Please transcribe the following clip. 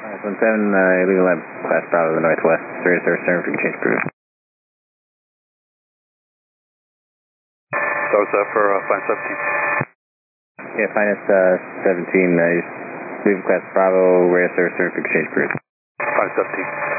17, illegal lab, class Bravo, the Northwest, service center, if you can change cruise. That was for Flight 17. Yeah, Finance 17, leave class Bravo, radar service center, if you can change cruise. Flight 17.